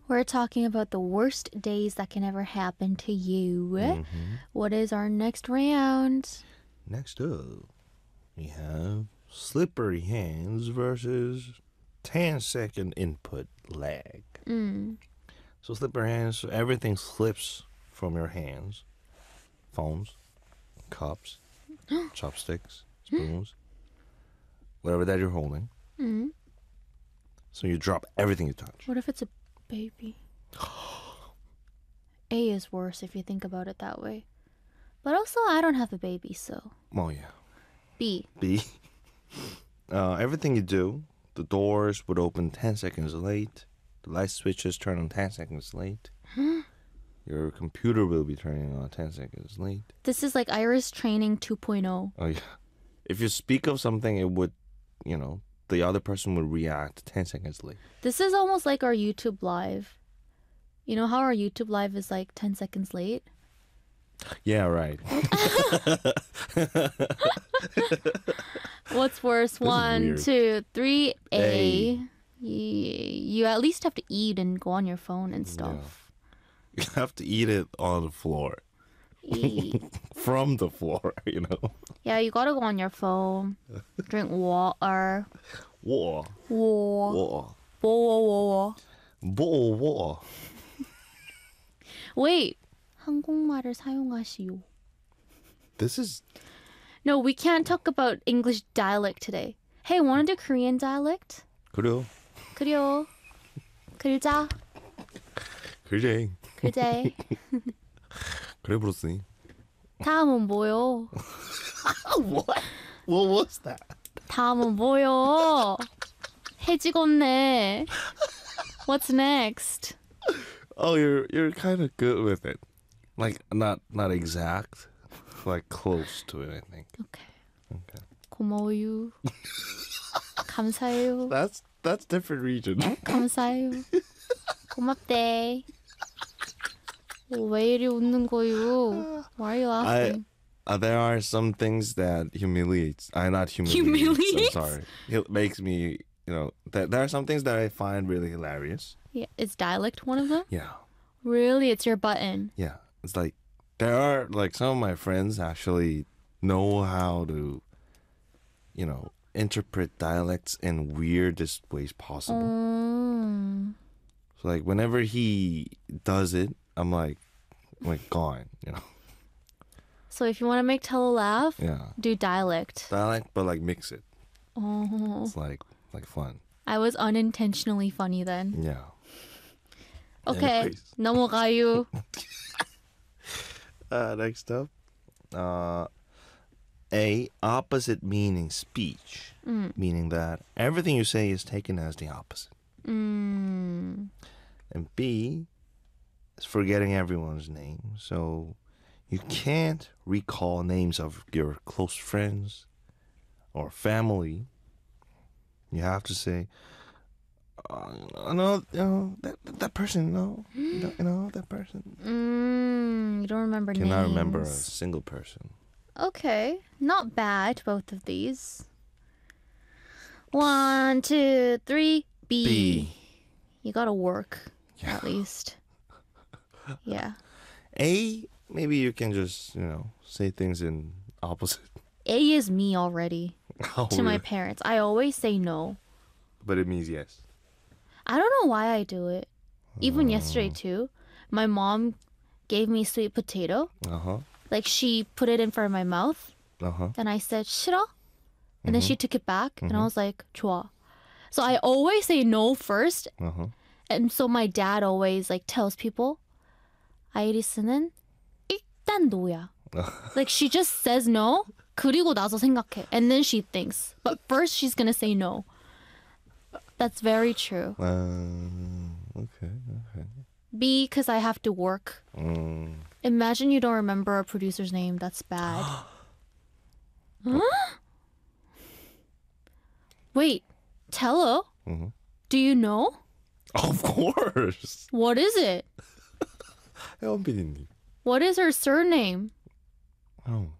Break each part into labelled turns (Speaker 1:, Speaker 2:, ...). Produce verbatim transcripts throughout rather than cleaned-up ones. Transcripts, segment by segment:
Speaker 1: We're talking about the worst days that can ever happen to you.
Speaker 2: Mm-hmm.
Speaker 1: What is our next round?
Speaker 2: Next up, we have slippery hands versus ten second input lag.
Speaker 1: Mm.
Speaker 2: So slippery hands, so everything slips from your hands. Phones, cups, chopsticks, spoons, whatever that you're holding.
Speaker 1: Mm.
Speaker 2: So you drop everything you touch.
Speaker 1: What if it's a baby? A is worse if you think about it that way. But also, I don't have a baby, so.
Speaker 2: Oh yeah.
Speaker 1: B.
Speaker 2: B. Uh, everything you do, the doors would open ten seconds late. The light switches turn on ten seconds late. Your computer will be turning on ten seconds late.
Speaker 1: This is like Iris Training two point oh.
Speaker 2: Oh yeah. If you speak of something, it would, you know, the other person would react ten seconds late.
Speaker 1: This is almost like our YouTube live. You know how our YouTube live is like ten seconds late?
Speaker 2: Yeah, right.
Speaker 1: What's worse?
Speaker 2: is
Speaker 1: One,
Speaker 2: weird.
Speaker 1: two, three. A.
Speaker 2: A.
Speaker 1: Y- You at least have to eat and go on your phone and stuff.
Speaker 2: You have to eat it on the floor.
Speaker 1: E.
Speaker 2: From the floor, you know.
Speaker 1: Yeah, you gotta go on your phone. Drink water.
Speaker 2: Whoa.
Speaker 1: Whoa.
Speaker 2: Whoa.
Speaker 1: Whoa, whoa,
Speaker 2: Whoa, whoa.
Speaker 1: Wait. 한국말을 사용하시오.
Speaker 2: This is...
Speaker 1: No, we can't talk about English dialect today. Hey, wanna do Korean dialect?
Speaker 2: 그래요.
Speaker 1: 그래요. 글자.
Speaker 2: 그래.
Speaker 1: 그제.
Speaker 2: 그래 불었으니.
Speaker 1: 다음은 뭐요?
Speaker 2: What? What was that?
Speaker 1: 다음은 뭐요? 해지겠네. What's next?
Speaker 2: Oh, you're you're kind of good with it. Like not not exact, like close to it. I think.
Speaker 1: Okay.
Speaker 2: Okay.
Speaker 1: 고마워요. 감사해요.
Speaker 2: That's that's different region.
Speaker 1: 감사해요. 고맙대. 왜 이리 웃는 거요? Why are you
Speaker 2: I
Speaker 1: laughing?
Speaker 2: uh, there are some things that humiliates. I not humiliates.
Speaker 1: Humiliates?
Speaker 2: I'm sorry. It makes me. You know, that there are some things that I find really hilarious.
Speaker 1: Yeah, is dialect one of them?
Speaker 2: Yeah.
Speaker 1: Really? It's your button.
Speaker 2: Yeah. It's like there are like some of my friends actually know how to, you know, interpret dialects in weirdest ways possible.
Speaker 1: Mm.
Speaker 2: So like whenever he does it, I'm like, like gone, you know.
Speaker 1: So if you want to make Tello laugh,
Speaker 2: Yeah.
Speaker 1: do dialect.
Speaker 2: Dialect, but like mix it.
Speaker 1: Oh.
Speaker 2: It's like like fun.
Speaker 1: I was unintentionally funny then.
Speaker 2: Yeah.
Speaker 1: Okay,
Speaker 2: Anyways.
Speaker 1: 넘어가요.
Speaker 2: Uh, next up, uh, A, opposite meaning speech,
Speaker 1: Mm.
Speaker 2: meaning that everything you say is taken as the opposite.
Speaker 1: Mm.
Speaker 2: And B is forgetting everyone's name. So you can't recall names of your close friends or family. You have to say, uh, no, you know, that, that person, no, you know, that person.
Speaker 1: Mm. You don't remember names.
Speaker 2: Cannot remember a single person.
Speaker 1: Okay, not bad, both of these. One, two, three. B.
Speaker 2: B.
Speaker 1: You gotta work,
Speaker 2: Yeah.
Speaker 1: at least. Yeah.
Speaker 2: A, maybe you can just, you know, say things in opposite.
Speaker 1: A is me already
Speaker 2: Oh,
Speaker 1: to my
Speaker 2: really?
Speaker 1: parents. I always say no.
Speaker 2: But it means yes.
Speaker 1: I don't know why I do it. Even yesterday, too. My mom gave me sweet potato.
Speaker 2: Uh-huh.
Speaker 1: Like, she put it in front of my mouth.
Speaker 2: Uh-huh.
Speaker 1: And I said, 싫어? And then she took it back. And I
Speaker 2: Mhm.
Speaker 1: was like, 좋아. So I always say no first.
Speaker 2: Uh-huh.
Speaker 1: And so my dad always like tells people, 아이리스는 일단 노야. Like she just says no. 그리고 나서 생각해. And then she thinks. But first she's gonna say no. That's very true.
Speaker 2: Um, okay, okay.
Speaker 1: B, because I have to work.
Speaker 2: Mm.
Speaker 1: Imagine you don't remember a producer's name. That's bad. Huh? Wait, Tello?
Speaker 2: Mhm.
Speaker 1: Do you know?
Speaker 2: Of course.
Speaker 1: What is it?
Speaker 2: 혜원 피디님.
Speaker 1: What is her surname?
Speaker 2: Oh.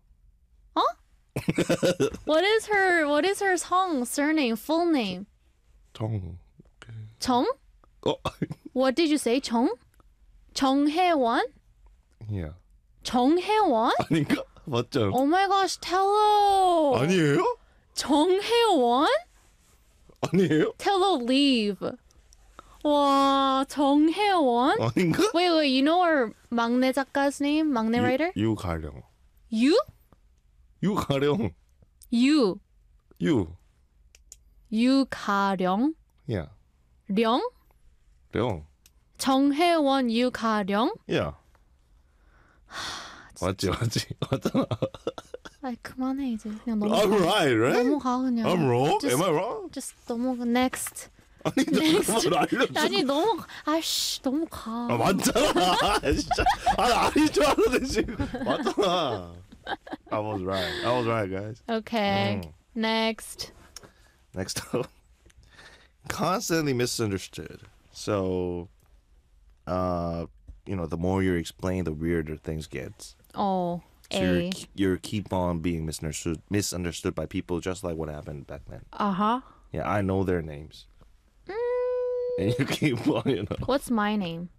Speaker 1: What is her what is her song surname full name?
Speaker 2: 정.
Speaker 1: 정?
Speaker 2: 어.
Speaker 1: What did you say? 정? 정혜원?
Speaker 2: Yeah.
Speaker 1: 정혜원?
Speaker 2: 아닌가? 맞죠?
Speaker 1: Oh my gosh, Tello.
Speaker 2: 아니에요?
Speaker 1: 정혜원?
Speaker 2: 아니에요?
Speaker 1: Tello, leave. 와, 정혜원?
Speaker 2: 아닌가?
Speaker 1: Wait, wait, you know our 막내 작가's name? 막내 writer?
Speaker 2: 유, 유가령.
Speaker 1: You?
Speaker 2: 유가령.
Speaker 1: You.
Speaker 2: 유.
Speaker 1: 유가령?
Speaker 2: Yeah.
Speaker 1: 령?
Speaker 2: 령.
Speaker 1: 정혜원 유가령?
Speaker 2: Yeah. 맞지 맞지 맞잖아.
Speaker 1: 아, 그만해 이제. 그냥 넘어가.
Speaker 2: I'm right, right?
Speaker 1: 넘어가 그냥.
Speaker 2: I'm wrong?
Speaker 1: Just,
Speaker 2: Am I wrong?
Speaker 1: just 넘어가. Next.
Speaker 2: 아니 잠깐만 알려줘.
Speaker 1: 아니 너무 아씨 넘어가.
Speaker 2: 아 맞잖아. 진짜. 아니 아닌 줄 알았는데 지금. 맞잖아. I was right. I was right, guys.
Speaker 1: Okay.
Speaker 2: Mm.
Speaker 1: Next.
Speaker 2: Next up. Constantly misunderstood. So, uh, you know, the more you explain, the weirder things get.
Speaker 1: Oh,
Speaker 2: So you're,
Speaker 1: A.
Speaker 2: you're keep on being misunderstood, misunderstood by people, just like what happened back then.
Speaker 1: Uh huh.
Speaker 2: Yeah, I know their names,
Speaker 1: Mm,
Speaker 2: and you keep on, you know.
Speaker 1: what's my name?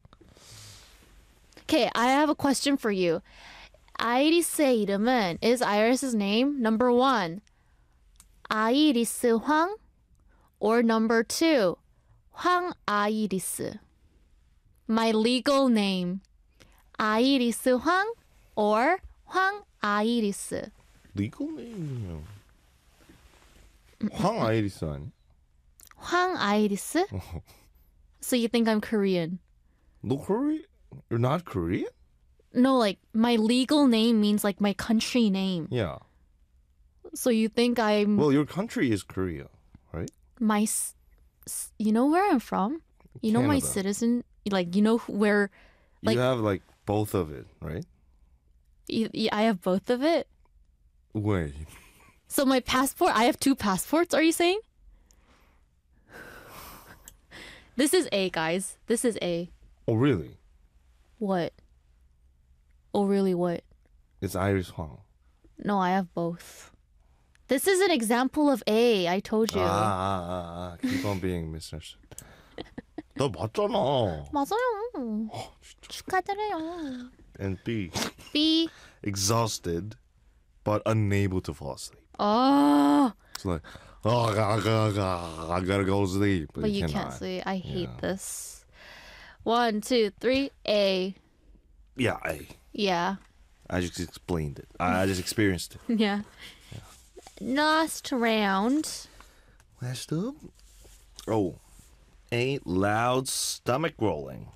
Speaker 1: Okay, I have a question for you. 아이리스의 이름은 is Iris's name number one, 아이리스 황, or number two, 황 아이리스. My legal name, 아이리스 황, or 황 아이리스.
Speaker 2: Legal name. 황 아이리스 아니?
Speaker 1: 황 아이리스? So you think I'm Korean?
Speaker 2: No Korean? You're not Korean?
Speaker 1: No, like my legal name means like my country name.
Speaker 2: Yeah.
Speaker 1: So you think I'm
Speaker 2: Well, your country is Korea, right?
Speaker 1: my, s- s- you know where I'm from? You know my
Speaker 2: Canada.
Speaker 1: citizen, like you know wh- where, like
Speaker 2: You have like both of it, right?
Speaker 1: y- y- I have both of it.
Speaker 2: Wait.
Speaker 1: So my passport, I have two passports. Are you saying? This is A, guys. This is A.
Speaker 2: Oh, really?
Speaker 1: What? Oh, really? What?
Speaker 2: It's Iris Hwang.
Speaker 1: No, I have both. This is an example of A. I told you.
Speaker 2: 아, 아, 아, 아. Keep on being misunderstood. 너 맞잖아.
Speaker 1: 맞아요. 축하드려요.
Speaker 2: And B,
Speaker 1: B.
Speaker 2: exhausted, but unable to fall asleep.
Speaker 1: Oh,
Speaker 2: It's like, oh, I gotta, I gotta go to sleep.
Speaker 1: but you can't
Speaker 2: cannot.
Speaker 1: see. I hate
Speaker 2: Yeah.
Speaker 1: this. One, two, three. A.
Speaker 2: Yeah, I,
Speaker 1: Yeah.
Speaker 2: I just explained it. I, I just experienced it.
Speaker 1: Yeah. Last round.
Speaker 2: Last up. Oh, a loud stomach rolling.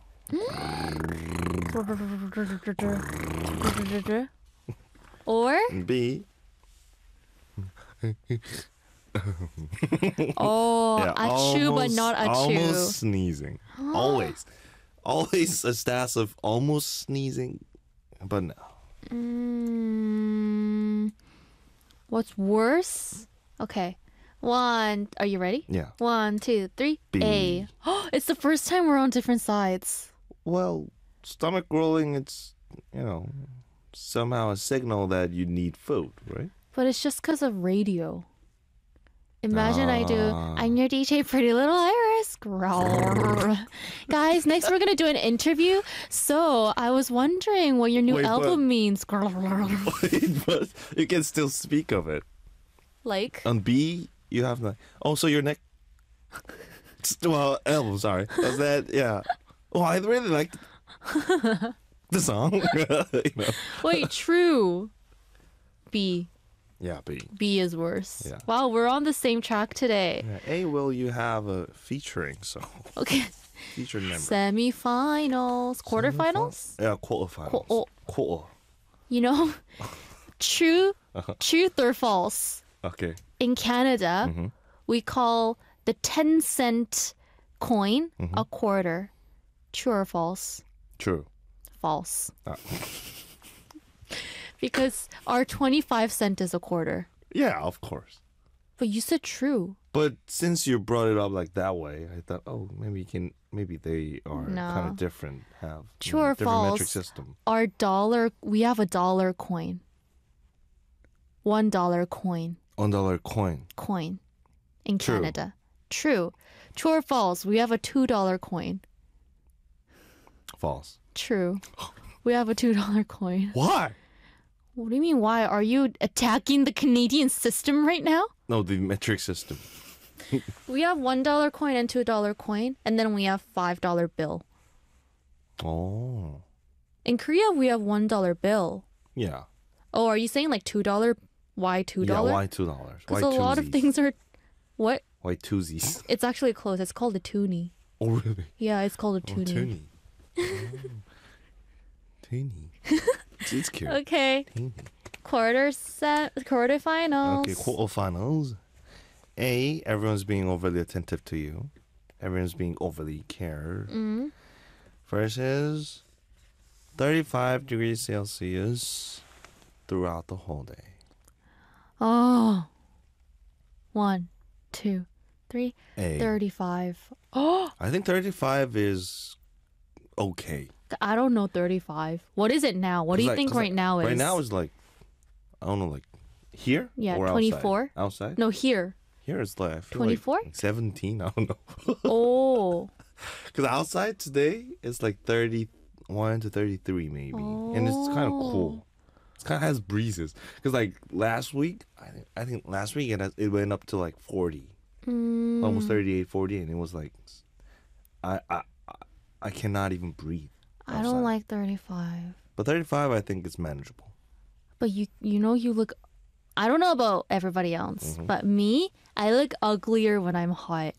Speaker 1: Or
Speaker 2: B,
Speaker 1: oh,
Speaker 2: yeah,
Speaker 1: achoo but
Speaker 2: almost-
Speaker 1: not achoo.
Speaker 2: Almost sneezing. Always. Always a stash of almost sneezing, but no.
Speaker 1: Mm, what's worse? Okay. One. Are you ready?
Speaker 2: Yeah.
Speaker 1: One, two, three.
Speaker 2: B.
Speaker 1: A. It's the first time we're on different sides.
Speaker 2: Well, stomach rolling, it's, you know, somehow a signal that you need food, right?
Speaker 1: But it's just because of radio. Imagine I do,
Speaker 2: Ah.
Speaker 1: I'm your D J, Pretty Little Iris. Grrr. Guys, next we're going to do an interview. So I was wondering what your new
Speaker 2: Wait, but-
Speaker 1: album means. Grrr.
Speaker 2: But you can still speak of it.
Speaker 1: Like,
Speaker 2: On B, you have like, oh, so your neck. Well, L, sorry. Was that, yeah. Oh, I really liked the song. You know.
Speaker 1: wait, true. B.
Speaker 2: Yeah, B.
Speaker 1: B is worse.
Speaker 2: Yeah.
Speaker 1: Wow, we're on the same track today.
Speaker 2: Yeah, A, will you have a featuring song?
Speaker 1: Okay.
Speaker 2: Featured member.
Speaker 1: Semifinals, quarterfinals.
Speaker 2: Yeah, quarterfinals.
Speaker 1: Qu- oh.
Speaker 2: Quarter.
Speaker 1: You know, true,
Speaker 2: Uh-huh.
Speaker 1: truth or false.
Speaker 2: Okay.
Speaker 1: In Canada,
Speaker 2: Mm-hmm.
Speaker 1: we call the ten cent coin
Speaker 2: Mm-hmm.
Speaker 1: a quarter. True or false?
Speaker 2: True.
Speaker 1: False.
Speaker 2: Ah.
Speaker 1: Because our twenty-five cent is a quarter.
Speaker 2: Yeah, of course.
Speaker 1: But you said true.
Speaker 2: But since you brought it up like that way, I thought, oh, maybe you can, maybe they are kind
Speaker 1: No.
Speaker 2: of different, have you
Speaker 1: True
Speaker 2: know,
Speaker 1: or
Speaker 2: different metric
Speaker 1: false?
Speaker 2: system.
Speaker 1: Our dollar, we have a dollar coin. One dollar coin.
Speaker 2: One dollar coin.
Speaker 1: Coin in
Speaker 2: True.
Speaker 1: Canada. True. True or false? We have a two dollar coin.
Speaker 2: False.
Speaker 1: True. We have a two dollar coin.
Speaker 2: Why?
Speaker 1: What do you mean, why? Are you attacking the Canadian system right now?
Speaker 2: No, the metric system.
Speaker 1: We have one dollar coin and two dollar coin, and then we have five dollar bill.
Speaker 2: Oh.
Speaker 1: In Korea, we have one dollar bill.
Speaker 2: Yeah.
Speaker 1: Oh, are you saying like two dollar? Why two
Speaker 2: Yeah,
Speaker 1: dollar?
Speaker 2: why two dollars? Why
Speaker 1: Because a lot of
Speaker 2: twosies?
Speaker 1: things are... What?
Speaker 2: Why twosies?
Speaker 1: It's actually close. It's called a toonie.
Speaker 2: Oh, really?
Speaker 1: Yeah, it's called a
Speaker 2: Oh,
Speaker 1: toonie.
Speaker 2: toonie. Oh. Toonie. It's cute.
Speaker 1: Okay.
Speaker 2: Toonie.
Speaker 1: Quarter set, quarterfinals.
Speaker 2: Okay, quarterfinals. A, everyone's being overly attentive to you. Everyone's being overly cared.
Speaker 1: Mm.
Speaker 2: Versus thirty-five degrees Celsius throughout the whole day.
Speaker 1: Oh. One, two, three,
Speaker 2: A.
Speaker 1: thirty-five. Oh,
Speaker 2: I think thirty-five is okay.
Speaker 1: I don't know thirty-five. What is it now? What do
Speaker 2: 'Cause
Speaker 1: you
Speaker 2: like-
Speaker 1: think
Speaker 2: 'cause
Speaker 1: right
Speaker 2: like-
Speaker 1: now is?
Speaker 2: Right now is like, I don't know, like here?
Speaker 1: Yeah,
Speaker 2: or
Speaker 1: twenty-four.
Speaker 2: Outside? outside?
Speaker 1: No, here.
Speaker 2: Here it's like, I feel
Speaker 1: twenty-four?
Speaker 2: like seventeen, I don't know.
Speaker 1: Oh.
Speaker 2: Because outside today, it's like thirty-one to thirty-three maybe. And it's kind of cool. It kind of has breezes. Because like last week, I think, I think last week it, has, it went up to like forty.
Speaker 1: Mm.
Speaker 2: Almost thirty-eight, forty. And it was like, I, I, I, I cannot even breathe.
Speaker 1: I
Speaker 2: outside.
Speaker 1: don't like thirty-five.
Speaker 2: But thirty-five, I think is manageable.
Speaker 1: But you you know you look, I don't know about everybody else,
Speaker 2: Mm-hmm.
Speaker 1: but me, I look uglier when I'm hot.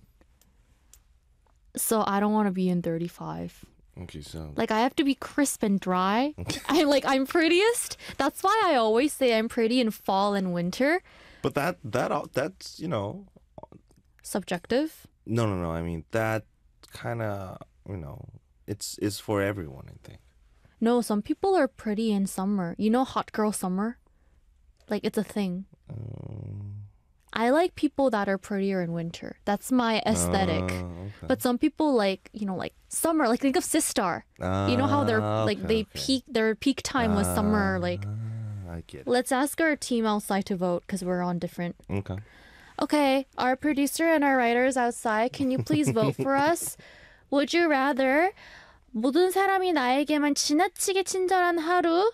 Speaker 1: So I don't want to be in thirty-five.
Speaker 2: Okay, so.
Speaker 1: Like I have to be crisp and dry. I like I'm prettiest. That's why I always say I'm pretty in fall and winter.
Speaker 2: But that, that, that's, you know.
Speaker 1: Subjective.
Speaker 2: No, no, no. I mean, that kind of, you know, it's, it's for everyone, I think.
Speaker 1: No, some people are pretty in summer. You know hot girl summer? Like it's a thing.
Speaker 2: Um,
Speaker 1: I like people that are prettier in winter. That's my aesthetic.
Speaker 2: uh, okay.
Speaker 1: But some people like, you know, like summer, like think of Sistar. You know how they're
Speaker 2: Ah,
Speaker 1: like
Speaker 2: okay,
Speaker 1: they
Speaker 2: okay.
Speaker 1: peak their peak time was summer like
Speaker 2: Ah, I get it.
Speaker 1: let's ask our team outside to vote because we're on different.
Speaker 2: Okay.
Speaker 1: Okay, our producer and our writers outside, can you please vote for us? Would you rather 모든 사람이 나에게만 지나치게 친절한 하루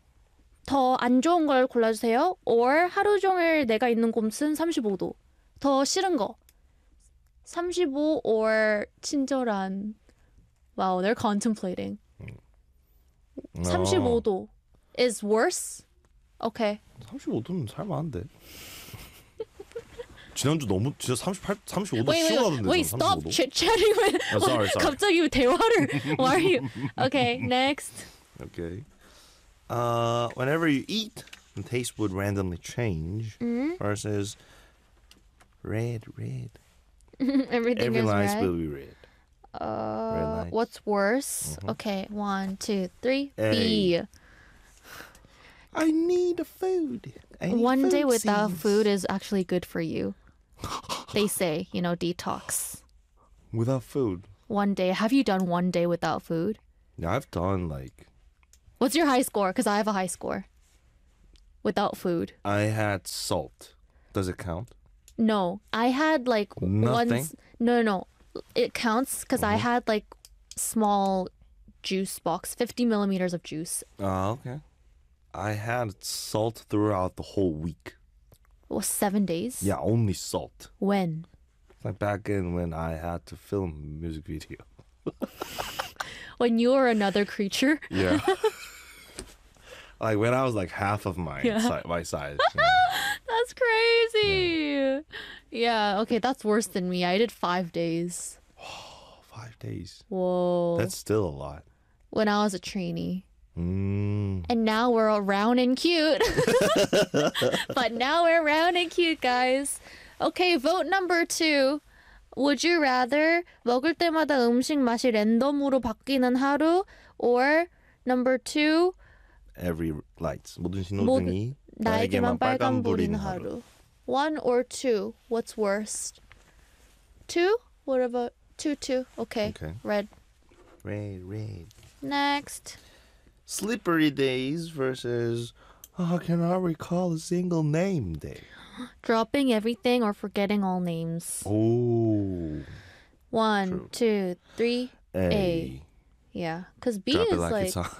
Speaker 1: 더 안 좋은 걸 골라주세요. or 하루 종일 내가 있는 곳은 삼십오 도. 더 싫은 거. 삼십오 or 친절한. Wow, they're contemplating. 삼십오 도 is worse? Okay.
Speaker 2: 삼십오 도면 살만한데. 지난주 너무 진짜 삼십팔, 삼십오 도
Speaker 1: Wait, wait,
Speaker 2: 시원하던데.
Speaker 1: wait,
Speaker 2: 저
Speaker 1: stop
Speaker 2: 삼십오 도?
Speaker 1: chit-chatting with
Speaker 2: Oh, sorry, sorry.
Speaker 1: 갑자기 대화를 Why are you? Okay, next.
Speaker 2: Okay. Uh, whenever you eat, the taste would randomly change.
Speaker 1: Mm-hmm.
Speaker 2: Versus red, red.
Speaker 1: Everything
Speaker 2: Every
Speaker 1: is
Speaker 2: line
Speaker 1: red.
Speaker 2: will be red.
Speaker 1: Uh,
Speaker 2: lines.
Speaker 1: what's worse? Okay, one, two, three.
Speaker 2: A.
Speaker 1: B.
Speaker 2: I need the food. I need
Speaker 1: One
Speaker 2: food
Speaker 1: day without
Speaker 2: scenes.
Speaker 1: food is actually good for you. They say, you know, detox.
Speaker 2: Without food.
Speaker 1: One day. Have you done one day without food?
Speaker 2: Yeah, I've done like
Speaker 1: What's your high score? Because I have a high score. Without food.
Speaker 2: I had salt. Does it count?
Speaker 1: No, I had like
Speaker 2: Nothing?
Speaker 1: one. No, no, no. It counts because I had like small juice box, fifty millimeters of juice.
Speaker 2: Oh, okay. I had salt throughout the whole week.
Speaker 1: It was seven days.
Speaker 2: Yeah, only salt.
Speaker 1: When?
Speaker 2: Like back in when I had to film a music video.
Speaker 1: When you were another creature.
Speaker 2: Yeah. Like when I was like half of my
Speaker 1: Yeah.
Speaker 2: si- my size. you know.
Speaker 1: That's crazy. Yeah. Okay, that's worse than me. I did five days.
Speaker 2: Five days.
Speaker 1: Whoa.
Speaker 2: That's still a lot.
Speaker 1: When I was a trainee.
Speaker 2: Mm.
Speaker 1: And now we're all round and cute. But now we're round and cute, guys. Okay, vote number two. Would you rather 먹을 때마다 음식 맛이 랜덤으로 바뀌는 하루? Or number two,
Speaker 2: Every lights. 모든 신호등이
Speaker 1: 모든- 나에게만 빨간 불이는
Speaker 2: 하루.
Speaker 1: 하루. One or two? What's worst? Two? What about two, two? Okay.
Speaker 2: Okay.
Speaker 1: Red.
Speaker 2: Red, red.
Speaker 1: Next.
Speaker 2: Slippery days versus oh, I cannot recall a single name day.
Speaker 1: Dropping everything or forgetting all names.
Speaker 2: Oh.
Speaker 1: One,
Speaker 2: True.
Speaker 1: two, three.
Speaker 2: A.
Speaker 1: Yeah, because B
Speaker 2: Drop
Speaker 1: is
Speaker 2: it like,
Speaker 1: like
Speaker 2: it's on.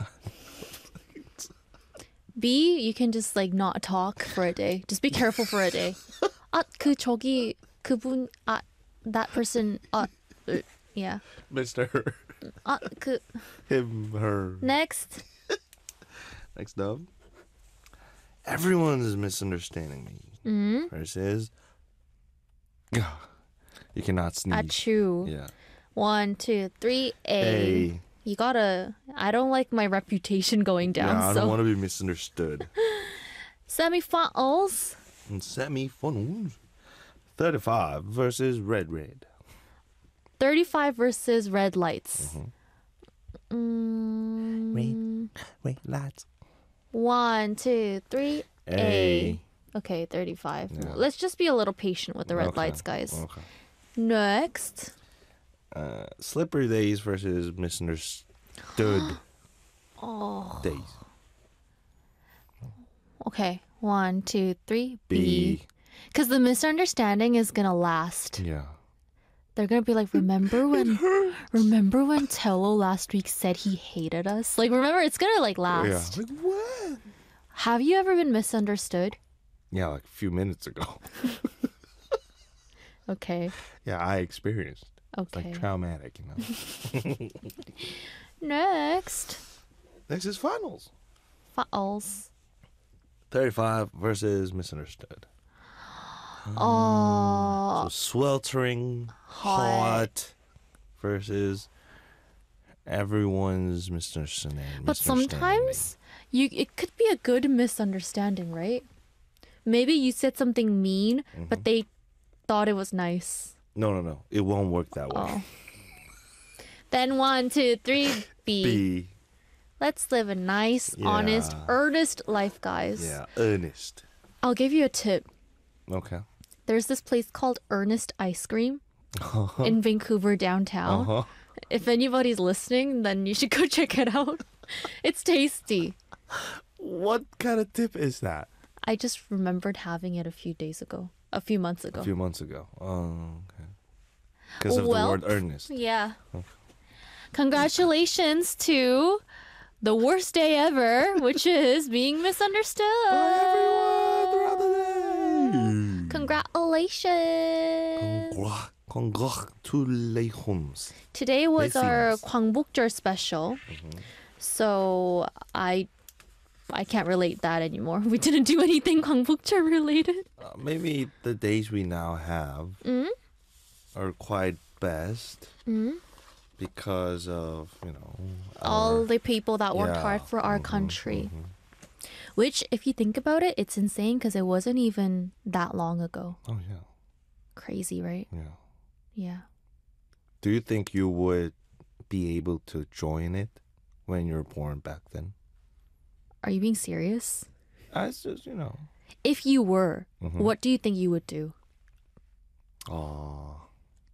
Speaker 1: B. You can just like not talk for a day. Just be careful for a day. 아, 그 저기 그분 아 that person 아 uh, yeah.
Speaker 2: Mister Her.
Speaker 1: 아, 그
Speaker 2: Him, her.
Speaker 1: next.
Speaker 2: Next up. Everyone is misunderstanding me.
Speaker 1: 음.
Speaker 2: Versus. You cannot sneeze.
Speaker 1: Achoo.
Speaker 2: Yeah.
Speaker 1: One, two, three. A.
Speaker 2: A.
Speaker 1: You gotta. I don't like my reputation going down.
Speaker 2: Yeah, I
Speaker 1: so
Speaker 2: don't want to be misunderstood.
Speaker 1: semifinals.
Speaker 2: And semi-finals. thirty-five versus Red Red.
Speaker 1: thirty-five versus red lights.
Speaker 2: Mm-hmm.
Speaker 1: Mm,
Speaker 2: Red, red lights.
Speaker 1: One, two, three. A.
Speaker 2: A.
Speaker 1: Okay, thirty-five.
Speaker 2: Yeah.
Speaker 1: Let's just be a little patient with the red
Speaker 2: Okay,
Speaker 1: lights, guys.
Speaker 2: Okay.
Speaker 1: Next.
Speaker 2: Uh, Slippery Days versus Misunderstood
Speaker 1: Oh.
Speaker 2: Days.
Speaker 1: Okay. One, two, three. B.
Speaker 2: B.
Speaker 1: Because the misunderstanding is gonna last.
Speaker 2: Yeah.
Speaker 1: They're gonna be like, remember when, remember when Tello last week said he hated us? Like, remember, it's gonna like last.
Speaker 2: Yeah. Like, what?
Speaker 1: Have you ever been misunderstood?
Speaker 2: Yeah, like a few minutes ago.
Speaker 1: Okay.
Speaker 2: Yeah, I experienced.
Speaker 1: Okay.
Speaker 2: Like traumatic, you know.
Speaker 1: Next.
Speaker 2: Next is finals.
Speaker 1: Files.
Speaker 2: thirty-five versus Misunderstood.
Speaker 1: Oh.
Speaker 2: So sweltering,
Speaker 1: Hot.
Speaker 2: hot, versus everyone's misunderstanding.
Speaker 1: But sometimes you it could be a good misunderstanding, right? Maybe you said something mean, but they thought it was nice.
Speaker 2: No, no, no. It won't work that way.
Speaker 1: Oh. Then one, two, three, B.
Speaker 2: B.
Speaker 1: Let's live a nice, honest,
Speaker 2: Yeah.
Speaker 1: earnest life, guys.
Speaker 2: Yeah, earnest.
Speaker 1: I'll give you a tip.
Speaker 2: Okay.
Speaker 1: There's this place called Ernest Ice Cream in Vancouver downtown.
Speaker 2: Uh-huh.
Speaker 1: If anybody's listening, then you should go check it out. It's tasty.
Speaker 2: What kind of tip is that?
Speaker 1: I just remembered having it a few days ago, a few months ago.
Speaker 2: A few months ago. Oh, okay. Because of
Speaker 1: Well,
Speaker 2: the word earnest.
Speaker 1: Yeah. Congratulations to the worst day ever, which is being misunderstood.
Speaker 2: Everyone throughout the day.
Speaker 1: Congratulations.
Speaker 2: Congratulations.
Speaker 1: Today was our
Speaker 2: Blessings.
Speaker 1: Gwangbokjeol special. So I I can't relate that anymore. We didn't do anything Gwangbokjeol related.
Speaker 2: Uh, maybe the days we now have
Speaker 1: Mm?
Speaker 2: are quite best
Speaker 1: Mm?
Speaker 2: because of, you know,
Speaker 1: All
Speaker 2: our-
Speaker 1: the people that worked
Speaker 2: Yeah.
Speaker 1: hard for our country. Which, if you think about it, it's insane because it wasn't even that long ago.
Speaker 2: Oh, yeah.
Speaker 1: Crazy, right?
Speaker 2: Yeah.
Speaker 1: Yeah.
Speaker 2: Do you think you would be able to join it when you were born back then?
Speaker 1: Are you being serious?
Speaker 2: Uh, It's just, you know.
Speaker 1: If you were,
Speaker 2: Mhm.
Speaker 1: what do you think you would do?
Speaker 2: Oh.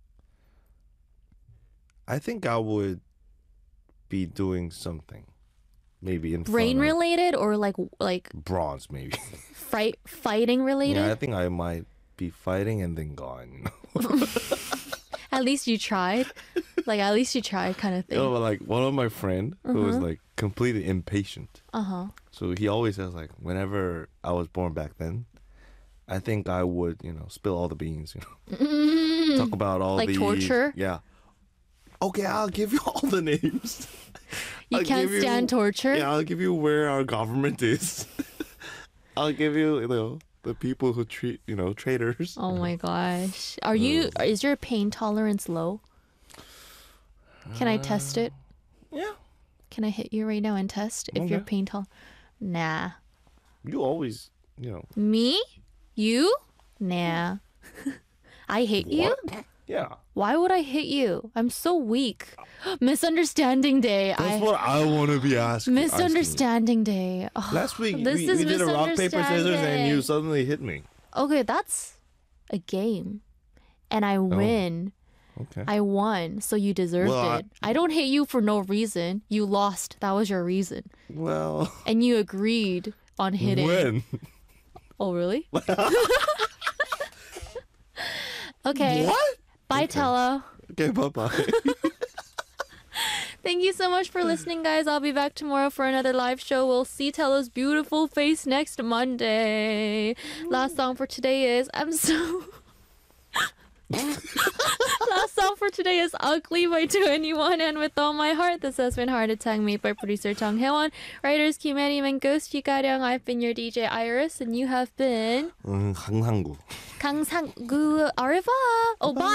Speaker 2: I think I would be doing something. Maybe in
Speaker 1: Brain
Speaker 2: front of
Speaker 1: related or like like
Speaker 2: bronze, maybe.
Speaker 1: fight fighting related?
Speaker 2: Yeah, I think I might be fighting and then gone, you know.
Speaker 1: At least you tried. Like at least you tried kind of
Speaker 2: You know,
Speaker 1: thing.
Speaker 2: but like one of my friend who was like completely impatient.
Speaker 1: Uh-huh.
Speaker 2: So he always says like whenever I was born back then, I think I would, you know, spill all the beans, you know. Talk about all
Speaker 1: Like
Speaker 2: the
Speaker 1: torture?
Speaker 2: Yeah. Okay, I'll give you all the names.
Speaker 1: You
Speaker 2: I'll
Speaker 1: can't
Speaker 2: give
Speaker 1: stand torture?
Speaker 2: Yeah, I'll give you where our government is. I'll give you, you know, the people who treat, you know, traitors.
Speaker 1: Oh my gosh. Are you is your pain tolerance low? Can I test it?
Speaker 2: Yeah.
Speaker 1: Can I hit you right now and test if you're
Speaker 2: Okay.
Speaker 1: pain tolerant? Nah.
Speaker 2: You always, you know.
Speaker 1: Me? You? Nah. I hate you?
Speaker 2: What? Yeah.
Speaker 1: Why would I hit you? I'm so weak. Misunderstanding day.
Speaker 2: That's
Speaker 1: I
Speaker 2: what I want to be asking. asking you.
Speaker 1: misunderstanding day. Ugh.
Speaker 2: Last week
Speaker 1: This
Speaker 2: we,
Speaker 1: is
Speaker 2: we did a rock paper scissors and you
Speaker 1: misunderstanding.
Speaker 2: suddenly hit me.
Speaker 1: Okay, that's a game. And I win.
Speaker 2: Okay.
Speaker 1: I won, so you deserved
Speaker 2: Well, I-
Speaker 1: it. I don't hate you for no reason. You lost. That was your reason.
Speaker 2: Well,
Speaker 1: And you agreed on hitting.
Speaker 2: when?
Speaker 1: Oh, really? Okay.
Speaker 2: What?
Speaker 1: Bye,
Speaker 2: Okay.
Speaker 1: Tello.
Speaker 2: Okay, bye bye.
Speaker 1: Thank you so much for listening, guys. I'll be back tomorrow for another live show. We'll see Tello's beautiful face next Monday. Last song for today is I'm so... Last song for today is Ugly by two anyone. And with all my heart, this has been Heart Attack, made by producer Jung Haewon, writers Kim Enim and Ghost Yugaryong. I've been your D J Iris, and you have been
Speaker 2: 음, 강상구.
Speaker 1: 강상구. Au revoir. Oh, bye.